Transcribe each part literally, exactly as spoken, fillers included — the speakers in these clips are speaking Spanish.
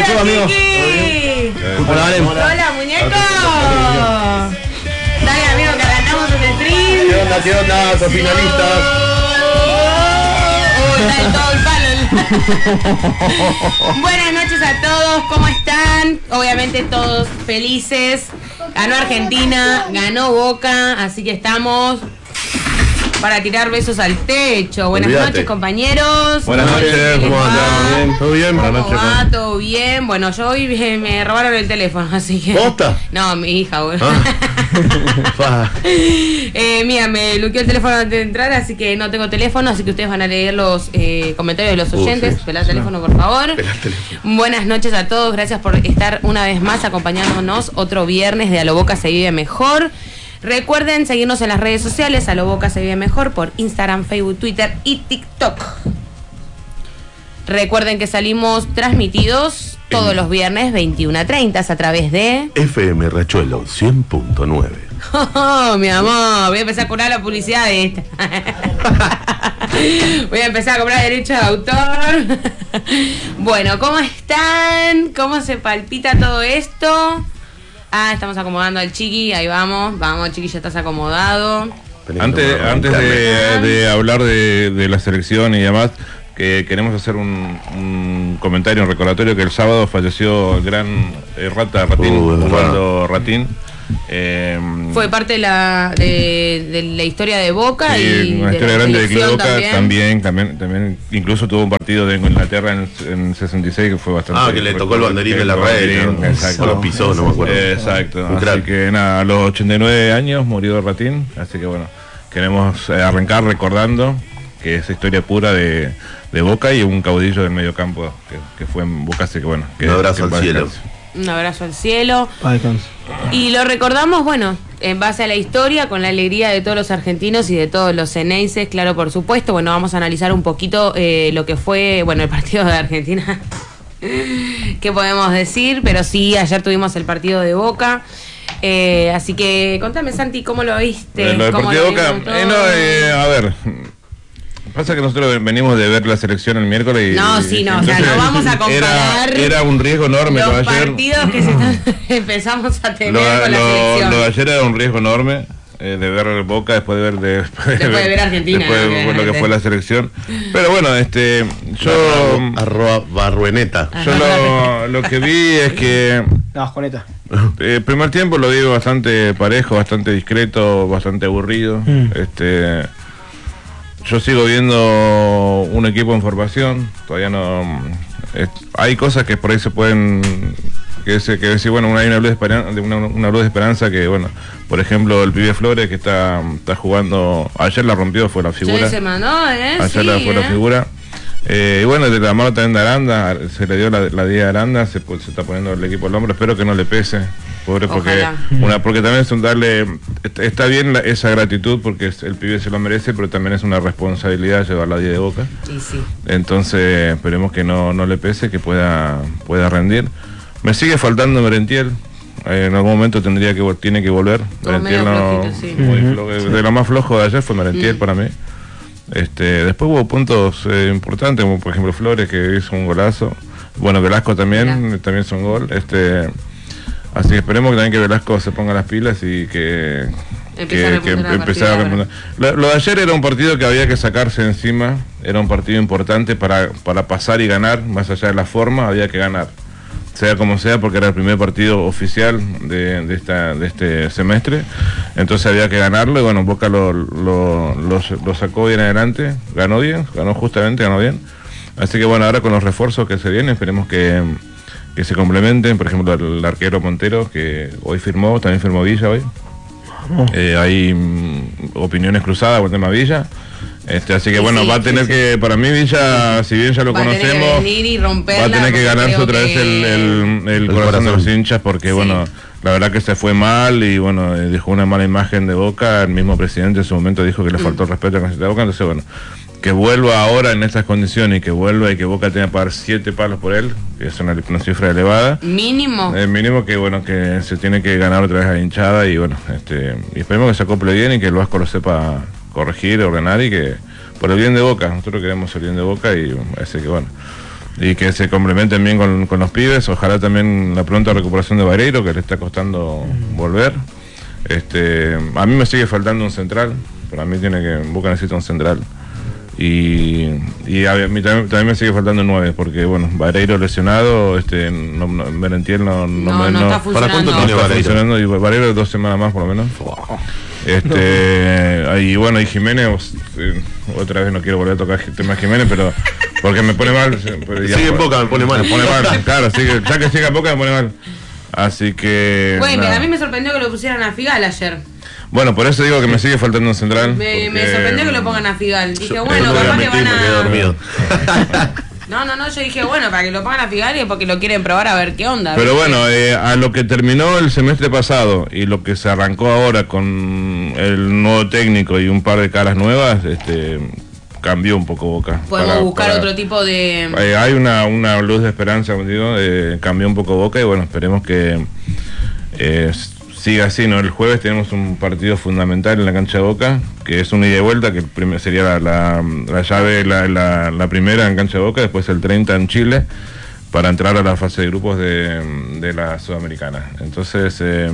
pasó, amigo? Hola, Valen. Hola, muñeco. Dale, amigo, que arrancamos el stream. ¿Qué onda, qué onda, los finalistas? Oh, está en todo el palo. Buenas noches a todos, ¿cómo están? Obviamente todos felices. Ganó Argentina, ganó Boca, así que estamos para tirar besos al techo. Buenas Olvídate. noches, compañeros. Buenas noches, ¿cómo andan? ¿Todo bien? ¿Cómo Buenas noches. va? ¿Todo bien? Bueno, yo hoy me, me robaron el teléfono, así que... ¿Posta? No, mi hija, bueno. Ah. eh, mira, me bloqueó el teléfono antes de entrar, así que no tengo teléfono, así que ustedes van a leer los eh, comentarios de los Uh, oyentes. sí. Pelá el teléfono, por favor. Pelá el teléfono. Buenas noches a todos, gracias por estar una vez más acompañándonos otro viernes de A lo Boca se vive mejor. Recuerden seguirnos en las redes sociales, A lo Boca se vive mejor, por Instagram, Facebook, Twitter y TikTok. Recuerden que salimos transmitidos todos los viernes veintiuno a treinta a través de... F M Rachuelo cien punto nueve. Oh, mi amor, voy a empezar a cobrar la publicidad de esta. Voy a empezar a cobrar derechos de autor. Bueno, ¿cómo están? ¿Cómo se palpita todo esto? Ah, estamos acomodando al chiqui, ahí vamos. Vamos, chiqui, ya estás acomodado. Antes, antes de, de hablar de, de la selección y demás, que queremos hacer un, un comentario, un recordatorio que el sábado falleció el gran eh, Rata Ratín, Uh, Osvaldo Ratín. Eh, Fue parte de la, de, de la historia de Boca sí, y una de historia la grande de Club selección Boca también. también, también, también, incluso tuvo un partido de Inglaterra en, en sesenta y seis que fue bastante. Ah, que le tocó el banderín de la red, ¿no? Exacto. O lo pisó, no me acuerdo. Exacto. Un Así crack. que nada, a los ochenta y nueve años murió Ratín, así que bueno, queremos eh, arrancar recordando que esa historia pura de, de Boca y un caudillo del medio campo que, que fue en Boca, así que bueno. Que, Un abrazo que al cielo. descanse. Un abrazo al cielo. Falcons. Y lo recordamos, bueno, en base a la historia, con la alegría de todos los argentinos y de todos los ceneices, claro, por supuesto. Bueno, vamos a analizar un poquito eh, lo que fue, bueno, el partido de Argentina. ¿Qué podemos decir? Pero sí, ayer tuvimos el partido de Boca. Eh, así que contame, Santi, ¿cómo lo viste? Eh, Lo del ¿Cómo partido de Boca, vimos todo? eh, no, eh, a ver, pasa que nosotros venimos de ver la selección el miércoles y... No, sí, no, o sea, entonces no vamos a comparar Era, era un riesgo enorme lo de los ayer. partidos que se están, empezamos a tener Lo, con la lo- selección. lo de ayer era un riesgo enorme eh, de ver Boca después de ver de, después de ver Argentina, después de ver lo que obviamente. fue la selección. Pero bueno, este yo Arroba Barrueneta. yo lo, lo que vi es que La bajoneta. el primer tiempo lo vi bastante parejo, bastante discreto, bastante aburrido. Mm. Este yo sigo viendo un equipo en formación, todavía no es- hay cosas que por ahí se pueden que se que decir, bueno, hay una luz de esperanza, una, una luz de esperanza que bueno, por ejemplo, el pibe Flores que está está jugando, ayer la rompió, fue la figura. Sí, se mandó, ¿eh? Ayer Sí, la fue la ¿eh? figura. Eh, y bueno, de la mano también de Aranda, se le dio la, la día de Aranda, se, pu- se está poniendo el equipo al hombro, espero que no le pese, pobre, porque Ojalá. una porque también es un darle, est- está bien la- esa gratitud porque es- el pibe se lo merece, pero también es una responsabilidad llevar la día de Boca. Y sí. Entonces esperemos que no, no le pese, que pueda, pueda rendir. Me sigue faltando Merentiel. Eh, en algún momento tendría que vol- tiene que volver. Como medio flojito, sí. muy flo- de lo más flojo de ayer fue Merentiel Mm. para mí. Este, después hubo puntos eh, importantes, como por ejemplo Flores que hizo un golazo. Bueno, Velasco también, Mirá. también hizo un gol. Este, así que esperemos que también que Velasco se ponga las pilas y que Empiece a que, que remontar a empezar partir de a ahora. remontar. Lo, lo de ayer era un partido que había que sacarse encima, era un partido importante para, para pasar y ganar, más allá de la forma, había que ganar. Sea como sea, porque era el primer partido oficial de, de, esta, de este semestre, entonces había que ganarlo y bueno, Boca lo, lo, lo, lo sacó bien adelante, ganó bien, ganó justamente, ganó bien. Así que bueno, ahora con los refuerzos que se vienen, esperemos que, que se complementen, por ejemplo el arquero Montero, que hoy firmó, también firmó Villa hoy. Eh, hay mm, opiniones cruzadas con el tema Villa. Este, así que Sí, bueno, sí, va a tener sí, que, para mí Villa, si bien ya lo Va a tener que conocemos, venir y romperla, va a tener que porque ganarse creo otra vez que- el, el, el El corazón de corazón. los hinchas, porque Sí. bueno, la verdad que se fue mal y bueno, eh, dejó una mala imagen de Boca. El mismo presidente en su momento dijo que le faltó el respeto a la camiseta de Boca, entonces bueno, que vuelva ahora en estas condiciones y que vuelva y que Boca tenga que pagar siete palos por él, que es una, una cifra elevada. Mínimo. El mínimo que bueno, que se tiene que ganar otra vez a la hinchada y bueno, este, y esperemos que se acople bien y que el Vasco lo sepa corregir, ordenar y que por el bien de Boca, nosotros queremos el bien de Boca y así que bueno. y que se complementen bien con, con los pibes. Ojalá también la pronta recuperación de Vareiro, que le está costando volver. Este, a mí me sigue faltando un central, para mí tiene que, Boca necesita un central. Y, y a mí también, también me sigue faltando nueve, porque bueno, Vareiro lesionado, este, no, no, Merentiel no, no, No, me- no está ¿Para cuánto funcionando. tiene está Vareiro? funcionando, y Vareiro dos semanas más por lo menos. Este, y bueno, y Jiménez, eh, otra vez no quiero volver a tocar el tema de Jiménez, pero porque me pone mal. pero ya Sigue en fue. Boca, me pone mal. Me pone mal, claro, sigue, ya que sigue en Boca me pone mal. Así que. Bueno, nada. a mí me sorprendió que lo pusieran a Figal ayer. Bueno, por eso digo que me sigue faltando un central. Me, me porque- sorprendió que lo pongan a Figal. Dije, Yo- bueno, no voy a capaz que mentir, van me quedé a. dormido. No, no, no, yo dije, bueno, para que lo pongan a Figal y es porque lo quieren probar a ver qué onda. Pero ¿viste? bueno, eh, a lo que terminó el semestre pasado y lo que se arrancó ahora con el nuevo técnico y un par de caras nuevas, este, cambió un poco Boca. Podemos Para- buscar para- otro tipo de. Eh, hay una, una luz de esperanza, como digo, eh, cambió un poco Boca y bueno, esperemos que eh, siga así, ¿no? El jueves tenemos un partido fundamental en la cancha de Boca, que es un ida y vuelta, que el primer, sería la, la, la llave, la, la, la primera en cancha de Boca, después el treinta en Chile, para entrar a la fase de grupos de, de la Sudamericana. Entonces, eh,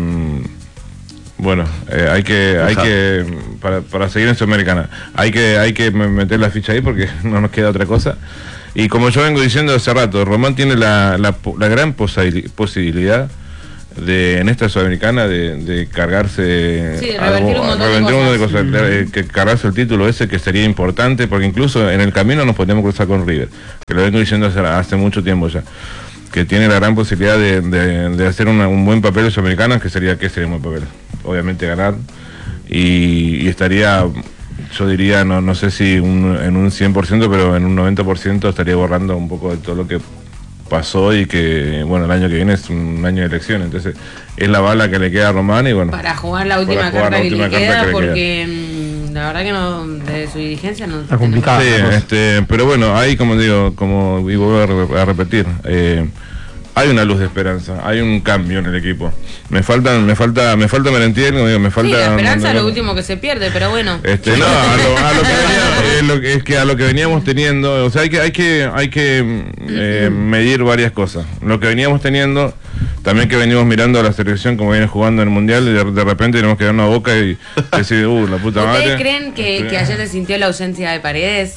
bueno, eh, hay que, hay Ajá. que para, para seguir en Sudamericana, hay que, hay que meter la ficha ahí porque no nos queda otra cosa. Y como yo vengo diciendo hace rato, Román tiene la, la, la gran posabili- posibilidad de en esta Sudamericana de, de cargarse Sí, de revertir un montón de revertir un montón de cosas. cosas, eh, que cargarse el título ese, que sería importante, porque incluso en el camino nos podríamos cruzar con River, que lo vengo diciendo hace, hace mucho tiempo ya, que tiene la gran posibilidad de, de, de hacer una- un buen papel Sudamericana, que sería que sería un buen papel, obviamente ganar, y, y estaría, yo diría, no, no sé si un- en un cien por ciento, pero en un noventa por ciento estaría borrando un poco de todo lo que pasó y que, bueno, el año que viene es un año de elecciones, entonces es la bala que le queda a Román y bueno. Para jugar la última Para jugar carta la que última le carta queda, que le porque mm, la verdad que no, de su dirigencia no Está complicado. Sí, la cosa. este, pero bueno, ahí como digo, como y vuelvo a, re- a repetir, eh, hay una luz de esperanza, hay un cambio en el equipo. Me faltan, me falta, me falta Merentiel, como digo, me falta. Sí, la esperanza no, es no, lo último que se pierde, pero bueno. Este, no, a lo, a lo que venía- eh, lo que- es que a lo que veníamos teniendo, o sea, hay que, hay que, hay que eh, medir varias cosas. Lo que veníamos teniendo, también que venimos mirando a la selección como viene jugando en el mundial, y de, de repente tenemos que darnos a Boca y decir, uh, la puta madre. ¿Ustedes creen que, Este, que ayer se sintió la ausencia de Paredes?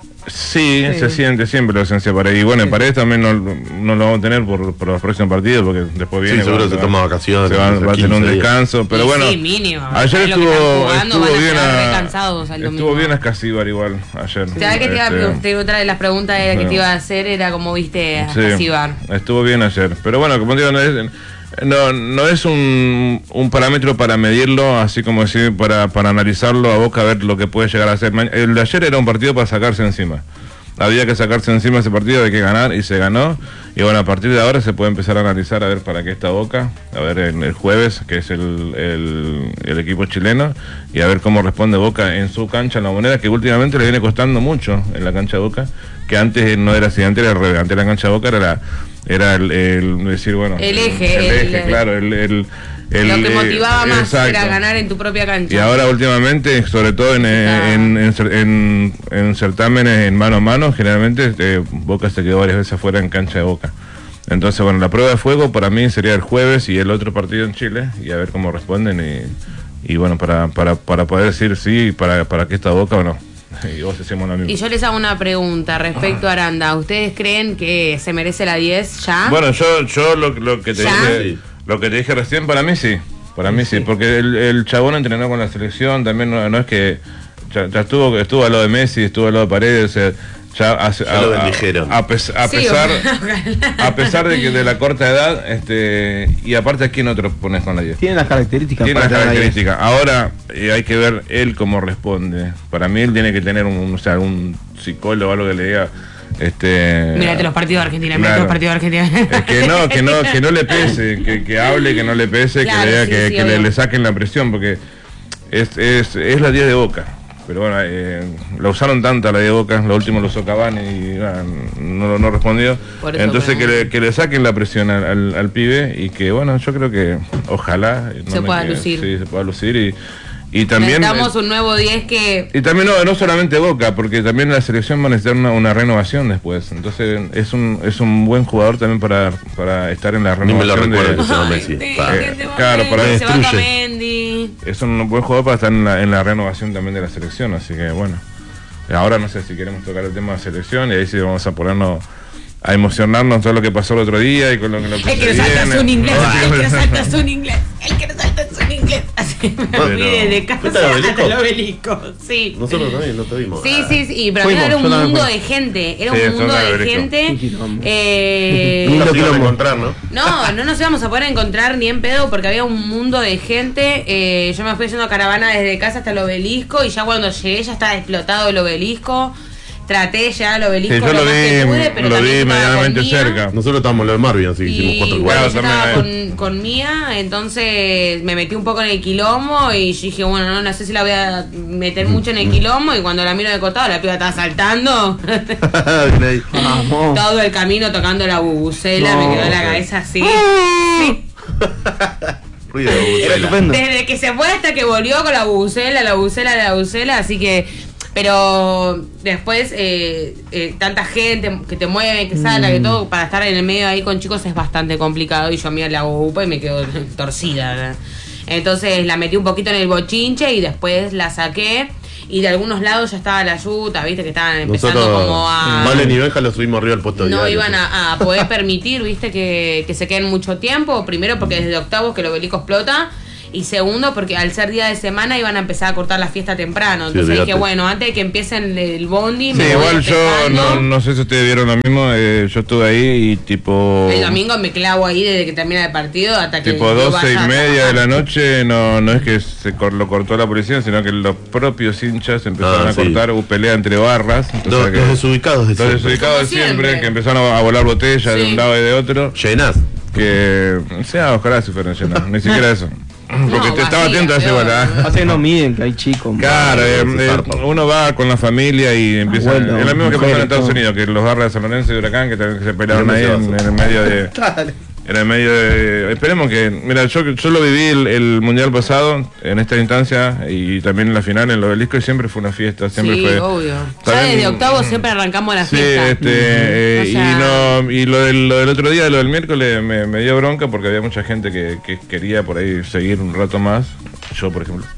Sí, Sí. se siente siempre la ausencia de Paredes. Y bueno, en Paredes también no, no lo vamos a tener por, por los próximos partidos, porque después viene. Sí, seguro se va- toma vacaciones. se va, va a tener un quince días. descanso, pero Y bueno. sí, mínimo. Ayer ¿Sabés lo que estuvo, están jugando? estuvo Van a bien quedar a, re cansados al estuvo domingo. bien a Escasíbar igual ayer. ¿Sabes qué te iba a Este, preguntar? Otra de las preguntas era que bueno. te iba a hacer era como viste a Sí, Casibar. estuvo bien ayer. Pero bueno, como digo, no es, no, no es un, un parámetro para medirlo, así como decir, para, para analizarlo a Boca, a ver lo que puede llegar a ser. Ma- El de ayer era un partido para sacarse encima. Había que sacarse encima ese partido, había que ganar y se ganó. Y bueno, a partir de ahora se puede empezar a analizar a ver para qué está Boca, a ver el, el jueves, que es el, el, el equipo chileno, y a ver cómo responde Boca en su cancha, en la Moneda, que últimamente le viene costando mucho en la cancha de Boca, que antes no era así, antes era al revés, antes la cancha de Boca era, la, era el, el decir, bueno, El eje, el, el- eje, claro, el, el, el- Lo que motivaba eh, más exacto. era ganar en tu propia cancha. Y ahora últimamente, sobre todo en, Está- en, en, cer- en- en certámenes en mano a mano, generalmente eh, Boca se quedó varias veces afuera en cancha de Boca. Entonces, bueno, la prueba de fuego para mí sería el jueves y el otro partido en Chile, y a ver cómo responden y, y bueno, para, para, para poder decir sí, para, para qué está Boca o no. Y vos decimos lo mismo. Y yo les hago una pregunta respecto a Aranda. ¿Ustedes creen que se merece la diez ya? Bueno, yo, yo lo, lo que te ¿Ya? dije, Sí. lo que te dije recién, para mí sí, para mí sí, porque el, el chabón entrenó con la selección, también no, no es que ya, ya estuvo, estuvo al lado de Messi, estuvo al lado de Paredes, o sea, ya, hace- Ya lo bendijeron. a, pes- a Sí, pesar, ojalá. a pesar de que de la corta edad, este, y aparte aquí no te lo pones con la diez. Tiene las características Tiene para las tener la diez. características. Ahora eh, hay que ver él cómo responde. Para mí él tiene que tener un, o sea, un psicólogo o algo que le diga. Este, Mírate los partidos de Argentina, Claro. mírate los partidos de Argentina. Es que no, que no, que no le pese, que, que hable, que no le pese, Claro, que, le, diga sí, que, sí, que le, obvio. le saquen la presión, porque es, es, es la diez de Boca. Pero bueno, eh, la usaron tanta la diez de Boca, lo último lo usó Cavani y ah, no, no respondió. Por eso Entonces que pregunto. le, que le saquen la presión al, al, al pibe y que bueno, yo creo que ojalá no Se me pueda quede- lucir. Sí, se pueda lucir y, Y también necesitamos un nuevo diez que... Y también no, no solamente Boca, porque también la selección va a necesitar una, una renovación después. Entonces es un es un buen jugador también para, para estar en la Ni me lo renovación. recuerdo de, que se llama Ay, Messi. sí, Pa. que te Claro, para se va destruye. Mendy. es un buen jugador para estar en la, en la renovación también de la selección. Así que bueno, ahora no sé si queremos tocar el tema de selección y ahí sí vamos a ponernos a emocionarnos todo lo que pasó el otro día y con lo, lo que El se que no salta viene. es un inglés, Ah, el que no salta es un inglés, el que no salta es un inglés. Así me Bueno, fui desde ¿fuiste casa al hasta obelisco? el obelisco. Sí. Nosotros también no te vimos. Sí, sí, sí, pero Fuimos, era un yo también mundo fui. de gente, era Sí, un eso mundo era de verídico. gente. quilombo. Eh, Nunca se iban a quilombo. encontrar, ¿no? no, no nos íbamos a poder encontrar ni en pedo porque había un mundo de gente. Eh, yo me fui haciendo caravana desde casa hasta el obelisco y ya cuando llegué ya estaba explotado el obelisco. Traté de llegar al obelisco Sí, yo lo, lo más que vi, pude, pero lo también vi estaba medianamente con Mía. cerca. Nosotros estábamos en lo de Marvin, así que hicimos Y cuatro bueno, iguales. yo Claro, estaba también, con, con Mía, entonces me metí un poco en el quilombo y yo dije, bueno, no, no sé si la voy a meter mucho en el quilombo. Y cuando la miro de costado, la piba estaba saltando. Bien ahí. Vamos. Todo el camino tocando la bubucela, No, me quedó la sí. cabeza así. Sí. Ruido de Era bubucela. estupendo. Desde que se fue hasta que volvió con la bubucela, la bubucela, la bubucela, así que... Pero después, eh, eh, tanta gente que te mueve, que salta, que todo, para estar en el medio ahí con chicos es bastante complicado. Y yo a mí la hago upa y me quedo torcida, ¿verdad? Entonces la metí un poquito en el bochinche y después la saqué. Y de algunos lados ya estaba la yuta, viste, que estaban empezando Nosotros, como a... Valen y Benja lo subimos arriba al puesto de No diario. iban a, a poder permitir, viste, que, que se queden mucho tiempo. Primero porque desde octavos que el obelisco explota. Y segundo porque al ser día de semana iban a empezar a cortar la fiesta temprano. Entonces olvídate. dije, bueno, antes de que empiecen el bondi... Sí, me voy igual yo empezando. no, no sé si ustedes vieron lo mismo, eh, yo estuve ahí y tipo... El domingo me clavo ahí desde que termina el partido hasta que... Tipo yo doce y vaya a media de la trabajar. noche, no no es que se cor- lo cortó la policía, sino que los propios hinchas empezaron Ah, a sí. cortar, hubo pelea entre barras. Los, entonces que- los desubicados de los siempre. desubicados de Como siempre, siempre. que empezaron a, a volar botellas de Sí. un lado y de otro, Llenas. que... O sea, ojalá si fueran llenas, ni siquiera eso. Porque No, te estaba vacía, atento a ese peor. igual, ¿ah? Pasa que no miden que hay chicos. Claro, eh, se eh, zarpa. uno va con la familia y empieza. Abuelo, es lo mismo que pasó en mujeres, Estados todo. Unidos, que los barras de San Lorenzo y Huracán que, también se pelearon No ahí se en, basa. en el medio de. En el medio de. Esperemos que. Mira, yo, yo lo viví el, el mundial pasado en esta instancia y también en la final en el obelisco y siempre fue una fiesta, siempre Sí, fue. obvio. Ya También- desde octavo siempre arrancamos la Sí, fiesta. este, eh, O sea- y no y lo del, lo del otro día, lo del miércoles, me, me dio bronca porque había mucha gente que, que quería por ahí seguir un rato más, yo por ejemplo.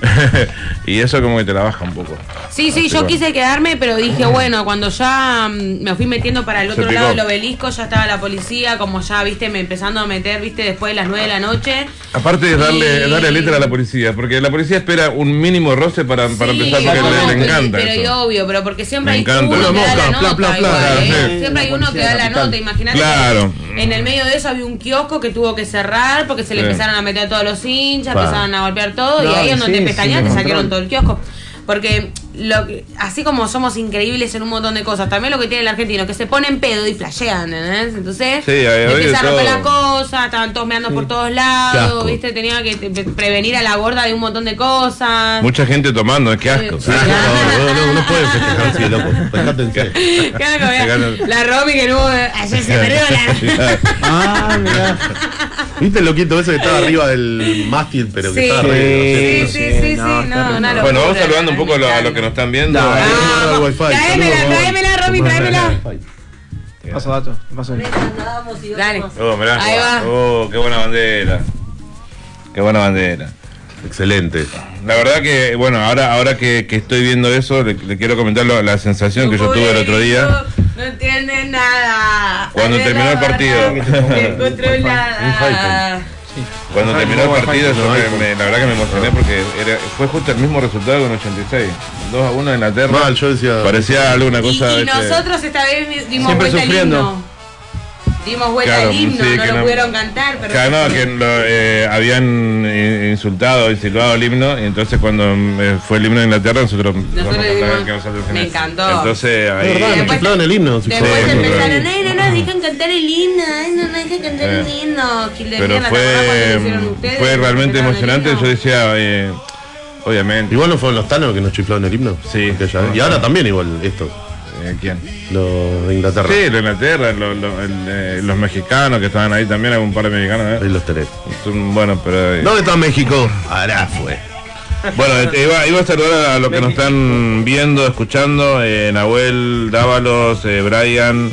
Y eso como que te la baja un poco. Sí, sí, Así yo bueno. quise quedarme, pero dije, bueno, cuando ya mm, me fui metiendo para el Se otro picó. lado del obelisco, ya estaba la policía, como ya, viste, me empezando a meter, viste, después de las nueve de la noche. Aparte de darle, Y- darle letra a la policía, porque la policía espera un mínimo roce para, para Sí, empezar, porque no, le, le pero- encanta Pero y eso. obvio, pero porque siempre Me hay encanta. uno Una que da la mosca, nota, pla, pla, pla. igual, Claro, ¿eh? sí. Siempre hay La uno que policía da de la capital. nota, imagínate. Claro. que En el medio de eso había un kiosco que tuvo que cerrar porque se le Sí. empezaron a meter a todos los hinchas, Pa. empezaron a golpear todo y No, ahí es sí, donde te sí, pestañas, te sí, saquearon control. todo el kiosco. Porque lo que, así como somos increíbles en un montón de cosas, también lo que tiene el argentino, que se pone en pedo y flashean, ¿entendés? Entonces Sí, hay- hay de empiezan a romper todo. las cosas, estaban todos meando por todos Qué lados, asco. ¿viste? Tenía que te- prevenir a la gorda de un montón de cosas. Mucha gente tomando, qué asco. Sí, Sí, no, no, no, no pueden festejar así, loco. Dejátense. Claro que vea, Claro. la Romy que no, ayer se perdió la... Ah, mirá. ¿Viste el loquito ese que estaba arriba del mástil, pero que Sí. estaba re... Sí, sí, sí, sí, No, no, está una re- locura. Bueno, vamos saludando un poco a lo, a lo que nos están viendo. Dale. Ah, Vamos, el wifi, tráemela, saludos. tráemela, Romy, tráemela. Paso dato. Paso dato. Dale. Oh, mirá. Ahí va. Oh, qué buena bandera. Qué buena bandera. Excelente. La verdad que, bueno, ahora ahora que, que estoy viendo eso, le, le quiero comentar lo- la sensación que yo tuve el otro día. No entienden nada. Cuando Adela terminó el partido. Barra, descontrolada. Cuando terminó el partido, yo no, me- iPhone. me- la verdad que me emocioné porque era, fue justo el mismo resultado que en ochenta y seis. dos a uno en Inglaterra. Mal, yo decía... Parecía alguna Y, cosa. y este, nosotros esta vez dimos Siempre vuelta sufriendo. al himno. Dimos vuelta Claro, al himno, sí, no que lo no- pudieron cantar, pero... Claro, no, que lo, eh, habían eh, insultado y silbado el himno, y entonces cuando eh, fue el himno de Inglaterra, nosotros Nosotros vamos a dijimos, cantar que nosotros me tenés. encantó. Entonces Es ahí. verdad, nos Después- chiflaban el himno. si Después fue- Sí, empezaron, sí. ay, no nos dejan cantar el himno, ay, no nos dejan cantar el Eh, himno. Gil de Pero mierda, ¿te acordás cuando lo hicieron fue, ustedes? fue realmente Cantaron el emocionante. himno. Yo decía, eh, obviamente. Igual no fueron los tanos que nos chiflaron el himno. Sí. Aquella vez. Y ahora también igual estos, eh, ¿Quién? los de Inglaterra. Sí, los de Inglaterra, los, los, el, eh, los mexicanos que estaban ahí también, hay un par de mexicanos. Ahí ¿eh? los tenés. Son- Bueno, pero. eh, ¿Dónde está México? Ahora fue. Bueno, este, iba, iba a saludar a los que nos están viendo, escuchando, eh, Nahuel, Dávalos, eh, Brian,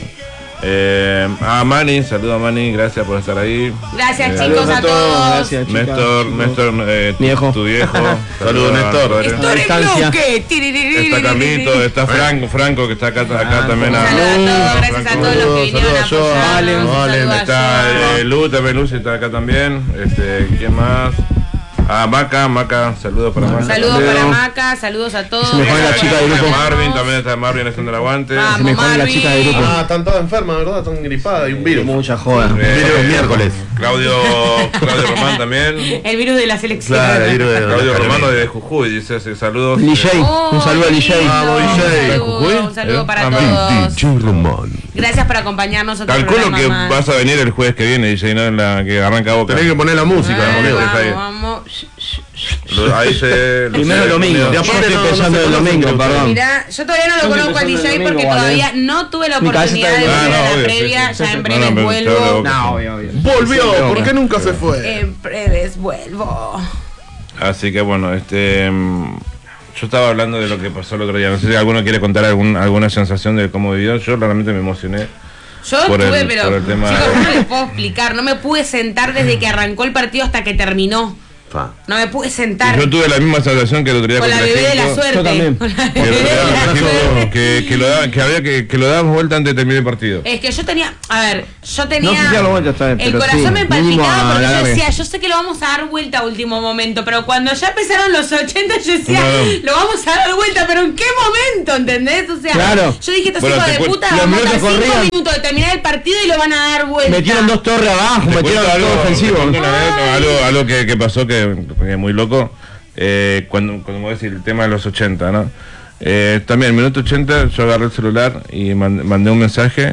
eh, a Mani, saludo a Mani, gracias por estar ahí. Gracias, Eh, chicos, a todos. Gracias, chicas, Néstor, chicos. Néstor, eh, tu, Viejo. tu viejo. Saludos, Néstor. Rodri. Estoy en distancia. bloque. Está Carlito, está Franco, Franco que está acá, acá también. Un saludo a todos, gracias a todos los que vinieron a Saludos a apoyar. Joan, Saludos a Está Joan. eh, Lu, también Lucy está acá también. Este, ¿quién más? Ah, Maca, Maca, saludos para Maca. Saludos también. para Maca, saludos a todos. Se me fue la chica del grupo. Marvin, también está Marvin haciendo el aguante. Vamos, Se me fue la Marvin. chica del grupo. Ah, están todas enfermas, ¿verdad? Están gripadas, hay un virus. Mucha joda. Eh, Virus miércoles. Claudio, Claudio Román también. El virus de la selección. Claro, el virus de- Claudio Romano de Jujuy dice así, saludos. D J, Oh, un saludo a D J. lindo. Vamos, D J. Un saludo, Jujuy. Un saludo Eh, para ah, todos. Román. Gracias por acompañarnos otro Calculo programa que más. vas a venir el jueves que viene, D J, ¿no? En la que arranca Boca. Tenés que poner la música, Ah, amigo. deja ahí. vamos, vamos. Lo- Ahí se. Primero el domingo. Y Yo aparte estoy no- no pensando se en el conoce domingo, mucho. perdón. Mirá, yo todavía no lo Yo estoy conozco al D J pensando en el porque domingo, todavía ¿vale? no tuve la Mi cabeza oportunidad está de de volver Ah, a no, la obvio, previa. sí, sí, Ya sí. en No, breves no, pero vuelvo. todo lo- No, obvio, obvio. Volvió, ¿por qué nunca se fue? En breves vuelvo. Así que bueno, este. mm, Yo estaba hablando de lo que pasó el otro día. No sé si alguno quiere contar algún, alguna sensación de cómo vivió. Yo realmente me emocioné. Yo Por tuve, el- pero por el tema chicos, de- no les puedo explicar. No me pude sentar desde que arrancó el partido hasta que terminó. Fa. No me pude sentar. Yo tuve la misma sensación que el otro día Con la contra bebé de la Egipto, suerte. Yo también. Con la Que, el bebé otro día de la contra Egipto, suerte. que, que lo daban, que había que, que lo dábamos vuelta antes de terminar el partido. Es que yo tenía, a ver, yo tenía. No sé si a la vuelta está bien, el pero corazón sí, me mínimo palpitaba a porque la yo larga. decía, yo sé que lo vamos a dar vuelta a último momento, pero cuando ya empezaron los ochenta, yo decía, No, no. lo vamos a dar vuelta, pero ¿en qué momento? ¿Entendés? O sea, Claro. yo dije, estos Bueno, hijos te de cu- puta, los vamos a dar minutos cinco corrían. minutos de terminar el partido y lo van a dar vuelta. Metieron dos torres abajo, Te metieron cuento todo algo, ofensivo. te cuento una anécdota, algo, algo que, que pasó que, que es muy loco. Eh, cuando, cuando voy a decir el tema de los ochenta, ¿no? Eh, también, en el minuto ochenta, yo agarré el celular y mand- mandé un mensaje.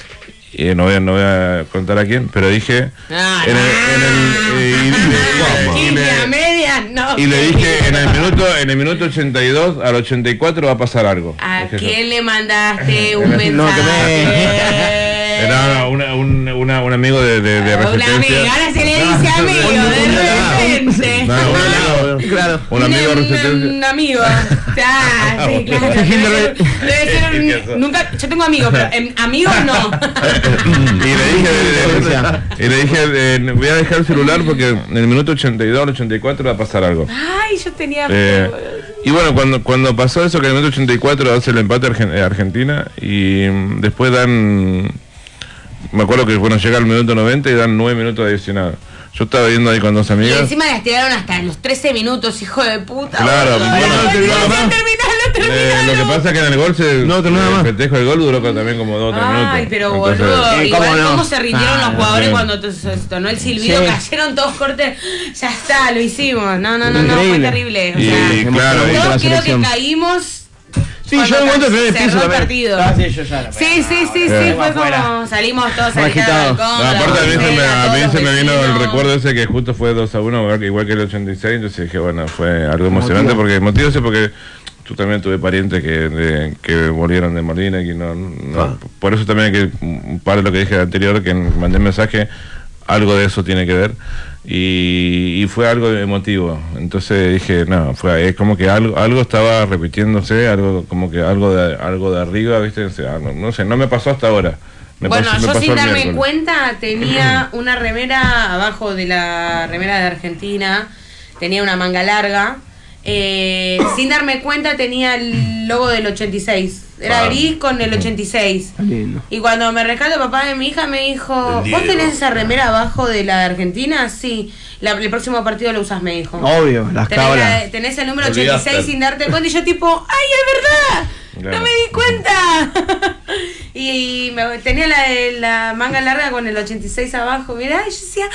Y no voy, a, no voy a contar a quién, pero dije. Ah, en el, en el- eh, y, le- y quince le- a media, no. y le dije en el minuto en el minuto ochenta y dos al ochenta y cuatro va a pasar algo. ¿A Dije yo. quién le mandaste un No, que mensaje? Era una- un, una- un amigo de, de, de Una resistencia. amiga, ahora se le dice amigo, de repente. No, un amigo, Claro. un amigo de Un- resistencia. Un amigo. Ah, sí, claro. Debe ser, debe ser un- nunca, yo tengo amigos, pero em, amigos no. y le dije, y le dije eh, voy a dejar el celular porque en el minuto ochenta y dos al ochenta y cuatro va a pasar algo. Ay, yo tenía. Eh, y bueno, cuando cuando pasó eso, que en el minuto ochenta y cuatro hace el empate Argen- eh, Argentina y mm, después dan, me acuerdo que bueno, llega el minuto noventa y dan nueve minutos adicionales. Yo estaba viendo ahí con dos Y amigas. encima las tiraron hasta los trece minutos, hijo de puta. Claro, boludo. bueno, No, no terminó no, más. terminalo, Eh, terminalo. lo que pasa es que en el gol se, No, terminó el más. festejo del gol duró también como dos o tres minutos. Ay, pero Entonces, boludo, Eh, igual ¿cómo no? cómo se rindieron Ah, los jugadores sí. cuando te- se sonó el silbido, Sí. cayeron todos cortes, ya está, lo hicimos. No, no, no, no, fue Increíble. terrible. O Y sea, claro, mucho y- la todos creo que selección. caímos. Sí, cuando yo encuentro el primer cerró piso el también. partido. Ah, sí, yo ya lo Sí, sí, sí, sí, Eh. fue como salimos todos a gritar Agitado. al balcón, No, la aparte a mí, se me, bandera, a mí todos se me vino el vecinos. recuerdo ese que justo fue dos a uno, igual que el ochenta y seis, entonces dije, bueno, fue algo emocionante, Motivo. porque motivo ese porque tú también tuve parientes que, de- que volvieron de Molina, y que no, no- Ah. por eso también que un par de lo que dije anterior, que mandé mensaje, algo de eso tiene que ver, y, y fue algo emotivo, entonces dije, no, fue es como que algo algo estaba repitiéndose, algo como que algo de algo de arriba, ¿viste? O sea, no, no sé, no me pasó hasta ahora. Me Bueno, pasó- me yo pasó sin el darme miércoles. cuenta tenía una remera abajo de la remera de Argentina, tenía una manga larga. Eh, sin darme cuenta tenía el logo del ochenta y seis. Era Ah. gris con el ochenta y seis. Lindo. Y cuando me rescató el papá de mi hija me dijo, El ¿vos Diego. tenés esa remera abajo de la de Argentina? Sí. La- el próximo partido lo usas, me dijo. Obvio, las Tenés, cabras. la- tenés el número ochenta y seis Olvidaste. sin darte cuenta y yo tipo, ¡ay, es verdad! Claro. ¡No me di cuenta! y me, tenía la, de la manga larga con el ochenta y seis abajo, mirá, y yo decía,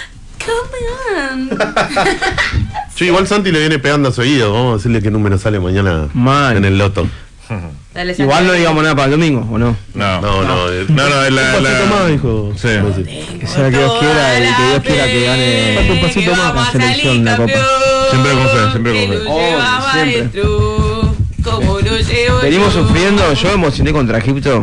¡come on! Sí, igual Santi le viene pegando a su oído. Vamos a decirle qué número sale mañana Mal. en el loto. Dale, Igual no Santi. digamos nada para el domingo, ¿o no? No, No, no. eh, No, no, es la- un la- pasito más, dijo. Sí. Sí. Que sea que Dios quiera y que Dios quiera que gane. Falta un pasito más la selección de la Copa. Siempre con fe, siempre con fe. Oh, siempre. Como lo llevo Venimos yo. sufriendo, yo emocioné contra Egipto.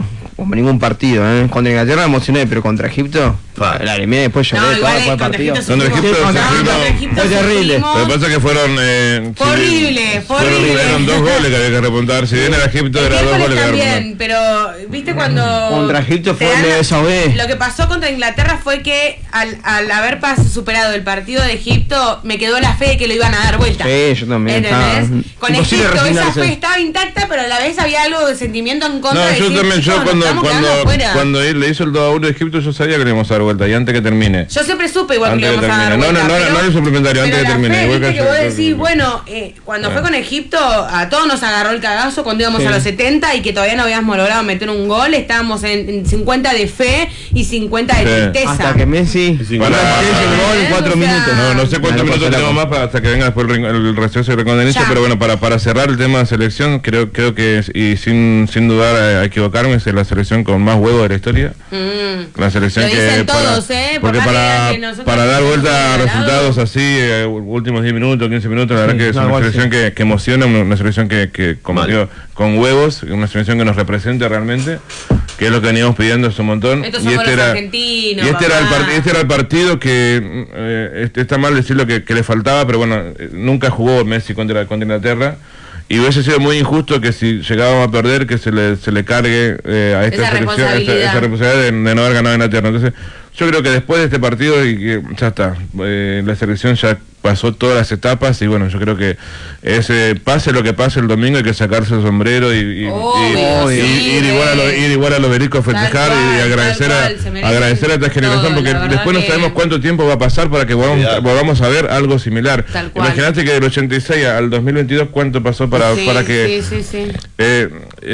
como ningún partido, ¿eh? Contra Inglaterra me emocioné, pero contra Egipto, Pa. la eliminé, después lloré No, todo igual después del contra partido. Egipto Contra Egipto sufrimos. se No, sufrió. contra Egipto Fue terrible. sufrimos. Lo que pasa es que fueron... Eh, Fue sí, horrible, fue fueron, horrible. Fueron dos goles que había que remontar. Si bien era Egipto, El era dos miércoles goles que había que también, remontar. pero viste cuando Contra Egipto te fue dan- medio desahogué. Lo que pasó contra Inglaterra fue que al, al haber pas, superado el partido de Egipto me quedó la fe de que lo iban a dar vuelta. Sí, yo también. ¿Entendés? Estaba Con imposible Egipto esa resignarse. fe estaba intacta, pero a la vez había algo de sentimiento en contra No, de yo Egipto. también, yo Nos cuando, estamos cuando, quedando afuera. cuando él le hizo el dos a uno de Egipto, yo sabía que le íbamos a dar vuelta y antes que termine. Yo siempre supe igual Antes que que le íbamos a dar termine. No, vuelta. no, no, pero- no era suplementario, antes pero que la termine, fe, igual viste que que yo- vos yo- decís, yo- bueno, eh, cuando Ah. fue con Egipto, a todos nos agarró el cagazo cuando íbamos Sí. a los setenta y que todavía no habíamos logrado meter un gol. Estábamos en, en cincuenta de fe y cincuenta de Sí. tristeza. Hasta que Messi Sí, para para- el gol en cuatro O sea, minutos. No, no sé cuántos Una minutos cosa tenemos loca. más para- hasta que venga después el, rin- el receso y rincón de inicio, Ya. pero bueno, para, para cerrar el tema de selección, creo creo que, es- y sin, sin dudar a, a equivocarme, es la selección con más huevos de la historia. Mm. La selección Lo que dicen para, todos, ¿eh? Por porque más que para, digan que nosotros para dar tenemos vuelta a ganado. resultados así, eh, últimos diez minutos, quince minutos, la verdad Sí, que es no, una igual selección sí. que, que emociona, una una selección que, que como Mal. digo, con huevos, una selección que nos representa realmente, que es lo que veníamos pidiendo hace un montón. Estos somos los argentinos, y este era, el papá. part- este era el partido que eh, este- está mal decirlo que, que le faltaba, pero bueno, eh, nunca jugó Messi contra, contra Inglaterra. Y hubiese sido muy injusto que si llegábamos a perder, que se le, se le cargue eh, a esta Esa selección esa, responsabilidad. esa responsabilidad de, de no haber ganado Inglaterra. Entonces, yo creo que después de este partido, y que ya está, eh, la selección ya pasó todas las etapas y bueno, yo creo que ese pase lo que pase el domingo hay que sacarse el sombrero y, y- Obvio, y- y- sí, ir, igual a lo- eh. ir igual a los Belicos a festejar Tal cual, y agradecer tal a cual, se merecen agradecer a esta generación todo, porque la verdad después no que- sabemos cuánto tiempo va a pasar para que volvamos, Cuidado. volvamos a ver algo similar. Tal cual. Imagínate que del ochenta y seis al dos mil veintidós cuánto pasó para, Sí, para que sí, sí, sí. eh,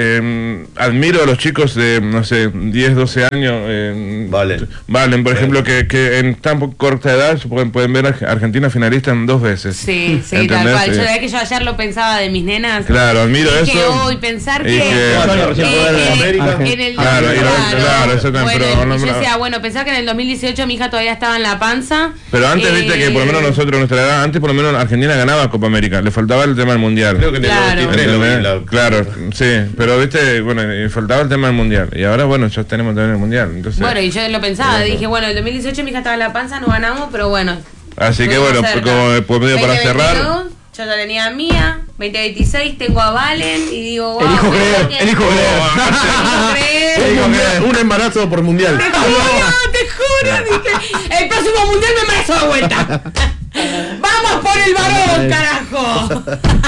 eh, admiro a los chicos de, no sé, diez, doce años. Eh, Valen. Valen, por ejemplo, que, que en tan po- corta edad se pueden, pueden ver a Argentina finalista en dos veces. Sí, sí, tal ¿Entendés? cual. Yo, Eh, la verdad que yo ayer lo pensaba de mis nenas. Claro, admiro Es que eso. hoy pensar Y que, que- Bueno, eh, recién eh, poder de eh, América. en el Claro, y lo- claro, exactamente, bueno, pero no- y yo no- decía, bueno, pensar que en el dos mil dieciocho mi hija todavía estaba en la panza. Pero antes, viste que por lo menos Eh, nosotros, nuestra edad, antes por lo menos Argentina ganaba Copa América, le faltaba el tema del Mundial. Creo que en el Claro. noventa y tres lo vi, ¿Entendés? la- Claro, sí, pero viste, bueno, y faltaba el tema del Mundial. Y ahora, bueno, ya tenemos también el Mundial. Entonces, Bueno, y yo lo pensaba, Bueno. dije, bueno, en el dos mil dieciocho mi hija estaba en la panza, no ganamos, pero bueno. así que estuvimos bueno, cerca. como por medio para veinte cerrar. veintidós, yo ya tenía a Mía, veinte veintiséis tengo a Valen y digo, wow. Elijo creer, qué- elijo Elijo creer. Un, mundial- un embarazo por mundial. Te juro, te juro, dije, el próximo mundial me embarazo de vuelta. Vamos por el varón, carajo.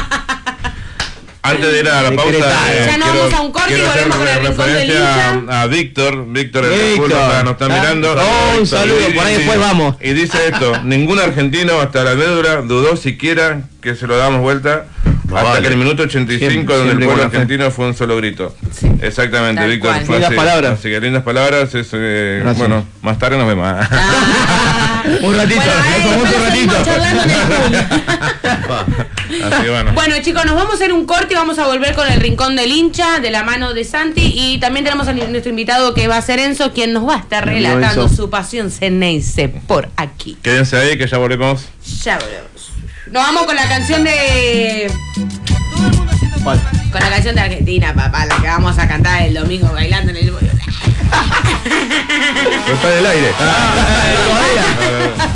Antes de ir a la pausa, Decretado. eh, Ya nos quiero, vamos a un corte y quiero hacer volvemos con el re- rincón del referencia hincha. a, a Víctor, Víctor el Víctor. Culo, acá nos está Ah, mirando. oh, un saludo, por ahí después vamos. Y dice esto, ningún argentino hasta la médula dudó siquiera que se lo damos vuelta, No hasta vale. que en el minuto ochenta y cinco, Siempre, donde siempre el pueblo con la fe. argentino fue un solo grito. Sí. Exactamente, Tal Víctor. cual. fue Lindas así. palabras. Así que lindas palabras. Es, eh, Gracias. bueno, más tarde nos vemos. Ah. Un ratito, Bueno, ahí el famoso después seguimos ratito. charlando en el pool. Así que bueno. Bueno, chicos, nos vamos a hacer un corte y vamos a volver con el rincón del hincha de la mano de Santi. Y también tenemos a nuestro invitado que va a ser Enzo, quien nos va a estar Mi amigo relatando Enzo. su pasión ceneice por aquí. Quédense ahí que ya volvemos. Ya volvemos. Nos vamos con la canción de. ¿Cuál? Con la canción de Argentina, papá, la que vamos a cantar el domingo bailando en el. Pero está en el aire. Ah, todavía.